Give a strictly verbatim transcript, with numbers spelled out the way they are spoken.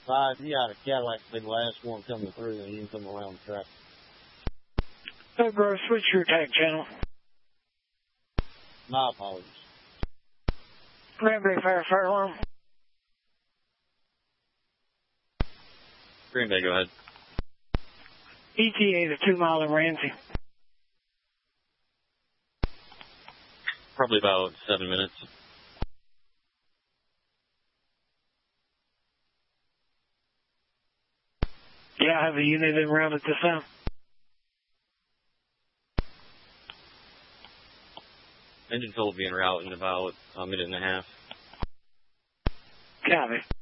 five, you got a Cadillac, be the last one coming through, and you can come around the track. So, bro, switch your attack channel. My apologies. Green Bay Fire, fire alarm. Green Bay, go ahead. E T A to two mile in Ramsey. Probably about seven minutes. Yeah, I have a unit in round at this time. Engine toll will be en route in about a minute and a half. Copy.